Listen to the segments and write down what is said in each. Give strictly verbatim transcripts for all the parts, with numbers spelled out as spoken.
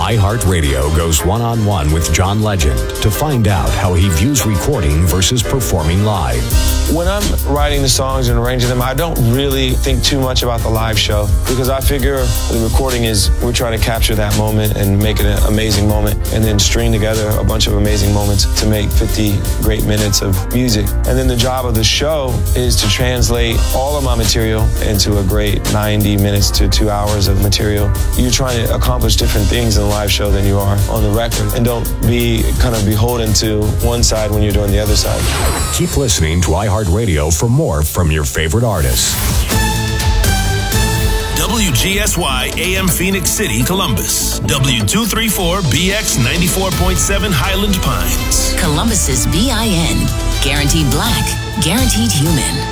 iHeartRadio goes one-on-one with John Legend to find out how he views recording versus performing live. When I'm writing the songs and arranging them, I don't really think too much about the live show because I figure the recording is we're trying to capture that moment and make it an amazing moment and then string together a bunch of amazing moments to make fifty great minutes of music. And then the job of the show is to translate all of my material into a great ninety minutes to two hours of material. You're trying to accomplish different things in a live show than you are on the record. And don't be kind of beholden to one side when you're doing the other side. Keep listening to iHeartRadio for more from your favorite artists. W G S Y A M Phoenix City, Columbus. W two thirty-four B X ninety-four point seven Highland Pines. Columbus's B I N. Guaranteed black. Guaranteed human.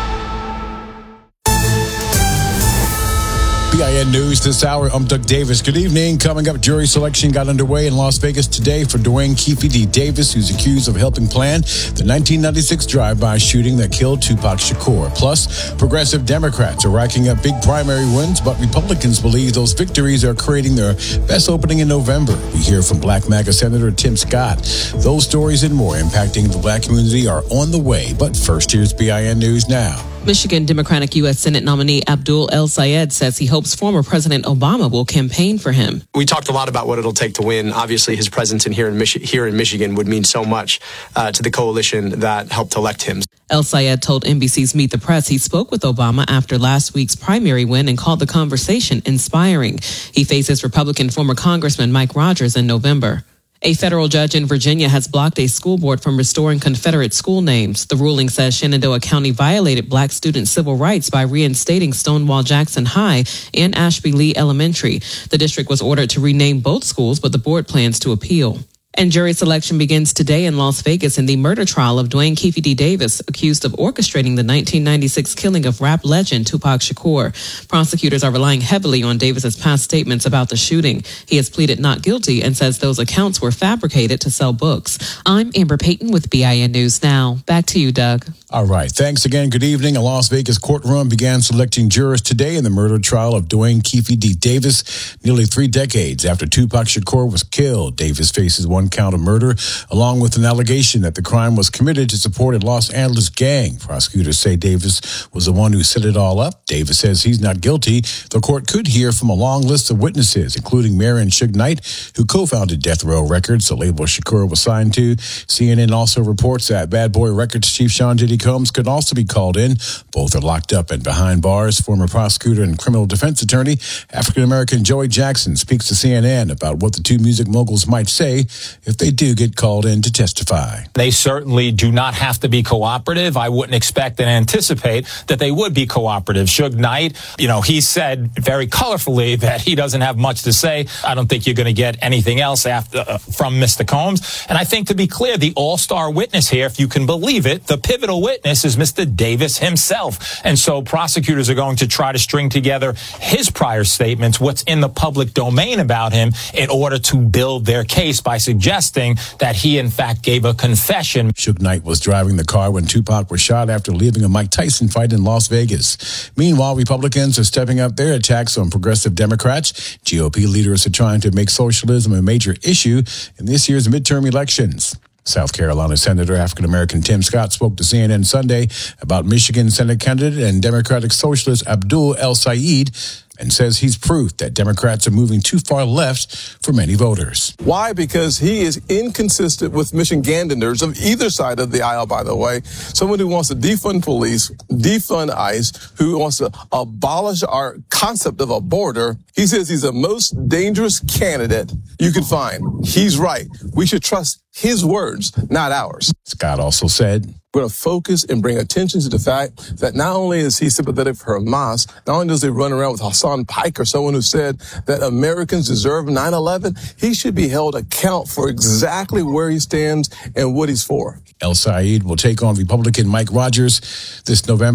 B I N News this hour. I'm Doug Davis. Good evening. Coming up, jury selection got underway in Las Vegas today for Dwayne Keefe D. Davis, who's accused of helping plan the nineteen ninety-six drive-by shooting that killed Tupac Shakur. Plus, progressive Democrats are racking up big primary wins, but Republicans believe those victories are creating their best opening in November. We hear from Black MAGA Senator Tim Scott. Those stories and more impacting the black community are on the way. But first, here's B I N News Now. Michigan Democratic U S Senate nominee Abdul El-Sayed says he hopes former President Obama will campaign for him. We talked a lot about what it'll take to win. Obviously, his presence in here in, Mich- here in Michigan would mean so much uh, to the coalition that helped elect him. El-Sayed told N B C's Meet the Press he spoke with Obama after last week's primary win and called the conversation inspiring. He faces Republican former Congressman Mike Rogers in November. A federal judge in Virginia has blocked a school board from restoring Confederate school names. The ruling says Shenandoah County violated black student civil rights by reinstating Stonewall Jackson High and Ashby Lee Elementary. The district was ordered to rename both schools, but the board plans to appeal. And jury selection begins today in Las Vegas in the murder trial of Dwayne Keefe D. Davis, accused of orchestrating the nineteen ninety-six killing of rap legend Tupac Shakur. Prosecutors are relying heavily on Davis's past statements about the shooting. He has pleaded not guilty and says those accounts were fabricated to sell books. I'm Amber Payton with B I N News Now. Back to you, Doug. All right. Thanks again. Good evening. A Las Vegas courtroom began selecting jurors today in the murder trial of Dwayne Keefe D. Davis. Nearly three decades after Tupac Shakur was killed, Davis faces one count of murder, along with an allegation that the crime was committed to support a Los Angeles gang. Prosecutors say Davis was the one who set it all up. Davis says he's not guilty. The court could hear from a long list of witnesses, including Marion Suge Knight, who co-founded Death Row Records, the label Shakur was signed to. C N N also reports that Bad Boy Records chief Sean Diddy Combs could also be called in. Both are locked up and behind bars. Former prosecutor and criminal defense attorney, African-American Joey Jackson, speaks to C N N about what the two music moguls might say if they do get called in to testify. They certainly do not have to be cooperative. I wouldn't expect and anticipate that they would be cooperative. Suge Knight, you know, he said very colorfully that he doesn't have much to say. I don't think you're going to get anything else after uh, from Mister Combs. And I think, to be clear, the all-star witness here, if you can believe it, the pivotal witness is Mister Davis himself. And so prosecutors are going to try to string together his prior statements, what's in the public domain about him, in order to build their case by suggesting that he, in fact, gave a confession. Suge Knight was driving the car when Tupac was shot after leaving a Mike Tyson fight in Las Vegas. Meanwhile, Republicans are stepping up their attacks on progressive Democrats. G O P leaders are trying to make socialism a major issue in this year's midterm elections. South Carolina Senator African-American Tim Scott spoke to C N N Sunday about Michigan Senate candidate and Democratic Socialist Abdul El-Sayed, and says he's proof that Democrats are moving too far left for many voters. Why? Because he is inconsistent with Michiganders of either side of the aisle, by the way. Someone who wants to defund police, defund ICE, who wants to abolish our concept of a border. He says he's the most dangerous candidate you could find. He's right. We should trust his words, not ours. Scott also said, we're going to focus and bring attention to the fact that not only is he sympathetic for Hamas, not only does he run around with Hassan Pike or someone who said that Americans deserve nine eleven, he should be held account for exactly where he stands and what he's for. El-Sayed will take on Republican Mike Rogers this November.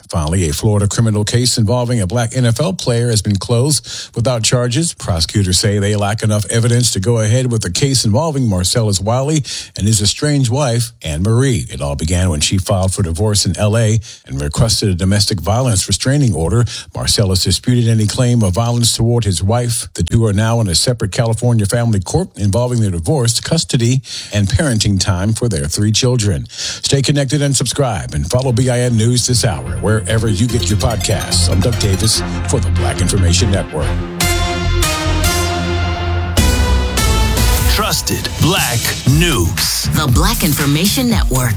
Finally, a Florida criminal case involving a black N F L player has been closed without charges. Prosecutors say they lack enough evidence to go ahead with the case involving Marcellus Wiley and his estranged wife, Anne Marie. It all began when she filed for divorce in L A and requested a domestic violence restraining order. Marcellus disputed any claim of violence toward his wife. The two are now in a separate California family court involving their divorce, custody, and parenting time for their three children. Stay connected and subscribe and follow B I N News this hour wherever you get your podcasts. I'm Doug Davis for the Black Information Network. Trusted Black News. The Black Information Network.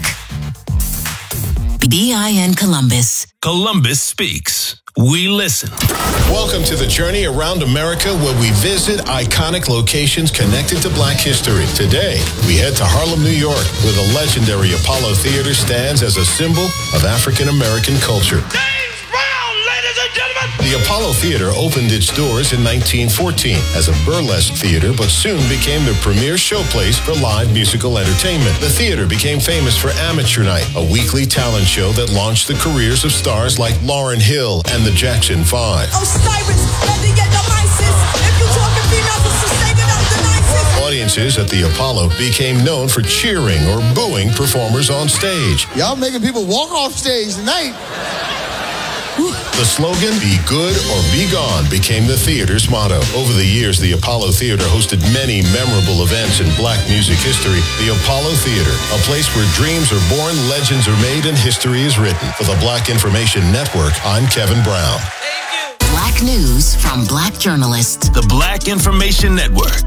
B I N Columbus. Columbus speaks. We listen. Welcome to the journey around America where we visit iconic locations connected to Black history. Today, we head to Harlem, New York, where the legendary Apollo Theater stands as a symbol of African American culture. James Brown, ladies and gentlemen! The Apollo Theater opened its doors in nineteen fourteen as a burlesque theater, but soon became the premier showplace for live musical entertainment. The theater became famous for Amateur Night, a weekly talent show that launched the careers of stars like Lauryn Hill and the Jackson Five. Osiris, let me get the mices. If you talking females, it's just saving up the nicest. Audiences at the Apollo became known for cheering or booing performers on stage. Y'all making people walk off stage tonight. The slogan, "Be good or be gone," became the theater's motto. Over the years, the Apollo Theater hosted many memorable events in Black music history. The Apollo Theater, a place where dreams are born, legends are made, and history is written. For the Black Information Network, I'm Kevin Brown. Black news from Black journalists. The Black Information Network.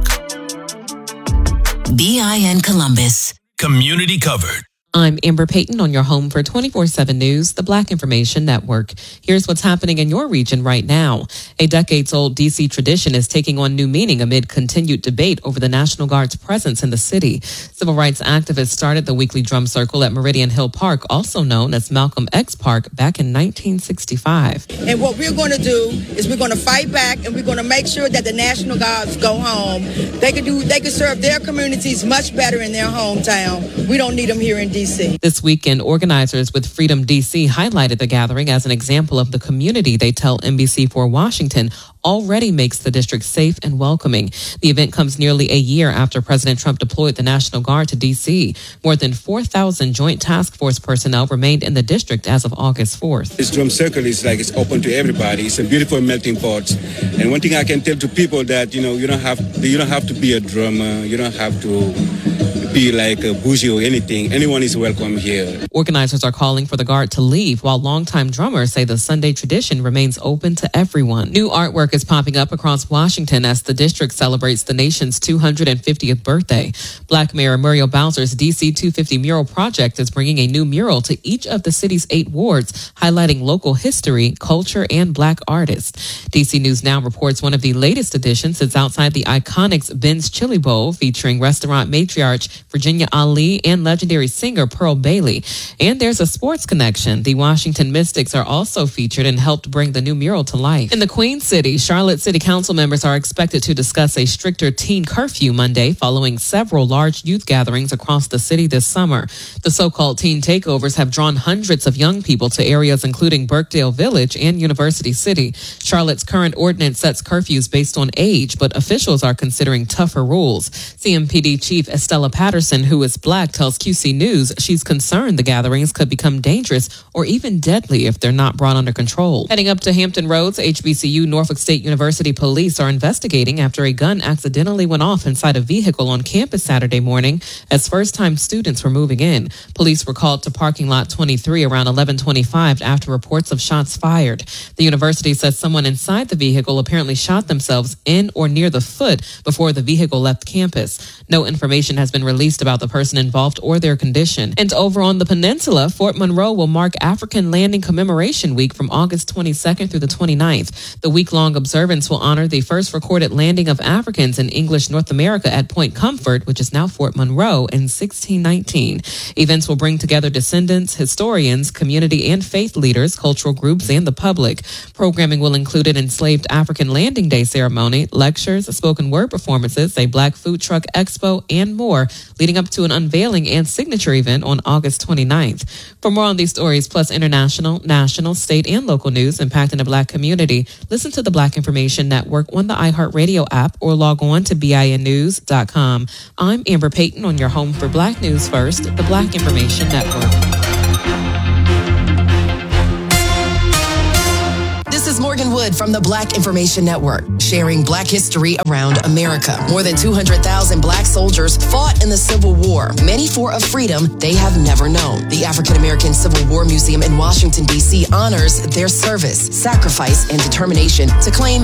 B I N Columbus. Community covered. I'm Amber Payton on your home for twenty-four seven News, the Black Information Network. Here's what's happening in your region right now. A decades-old D C tradition is taking on new meaning amid continued debate over the National Guard's presence in the city. Civil rights activists started the weekly drum circle at Meridian Hill Park, also known as Malcolm X Park, back in nineteen sixty-five. And what we're going to do is we're going to fight back, and we're going to make sure that the National Guards go home. They can do, they can serve their communities much better in their hometown. We don't need them here in D C. This weekend, organizers with Freedom D C highlighted the gathering as an example of the community they tell N B C four Washington already makes the district safe and welcoming. The event comes nearly a year after President Trump deployed the National Guard to D C. More than four thousand Joint Task Force personnel remained in the district as of August fourth. This drum circle is like it's open to everybody. It's a beautiful melting pot. And one thing I can tell to people that, you know, you don't have you don't have to be a drummer. You don't have to be like a bougie or anything. Anyone is welcome here. Organizers are calling for the Guard to leave, while longtime drummers say the Sunday tradition remains open to everyone. New artwork is popping up across Washington as the district celebrates the nation's two hundred fiftieth birthday. Black Mayor Muriel Bowser's D C two fifty mural project is bringing a new mural to each of the city's eight wards, highlighting local history, culture, and Black artists. D C News Now reports one of the latest additions sits outside the Iconics Ben's Chili Bowl, featuring restaurant matriarch Virginia Ali and legendary singer Pearl Bailey. And there's a sports connection. The Washington Mystics are also featured and helped bring the new mural to life. In the Queen City, Charlotte City Council members are expected to discuss a stricter teen curfew Monday following several large youth gatherings across the city this summer. The so-called teen takeovers have drawn hundreds of young people to areas including Birkdale Village and University City. Charlotte's current ordinance sets curfews based on age, but officials are considering tougher rules. C M P D Chief Estella Patterson, who is Black, tells Q C News she's concerned the gatherings could become dangerous or even deadly if they're not brought under control. Heading up to Hampton Roads, H B C U Norfolk State University police are investigating after a gun accidentally went off inside a vehicle on campus Saturday morning as first-time students were moving in. Police were called to parking lot twenty-three around eleven twenty-five after reports of shots fired. The university says someone inside the vehicle apparently shot themselves in or near the foot before the vehicle left campus. No information has been released about the person involved or their condition. And over on the peninsula, Fort Monroe will mark African Landing Commemoration Week from August twenty-second through the twenty-ninth. The week-long observance will honor the first recorded landing of Africans in English North America at Point Comfort, which is now Fort Monroe, in sixteen nineteen. Events will bring together descendants, historians, community and faith leaders, cultural groups, and the public. Programming will include an enslaved African Landing Day ceremony, lectures, spoken word performances, a Black food truck expo, and more leading up to an unveiling and signature event on August twenty-ninth. For more on these stories, plus international, national, state, and local news impacting the Black community, listen to the Black Information Network on the iHeartRadio app or log on to B I N news dot com. I'm Amber Payton on your home for Black News First, the Black Information Network. This is Morgan Wood from the Black Information Network, sharing Black history around America. More than two hundred thousand Black soldiers fought in the Civil War, many for a freedom they have never known. The African American Civil War Museum in Washington, D C honors their service, sacrifice, and determination to claim